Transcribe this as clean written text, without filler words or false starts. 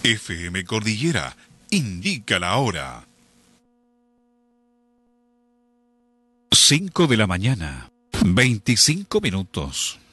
FM Cordillera indica la hora. 5 de la mañana, 25 minutos.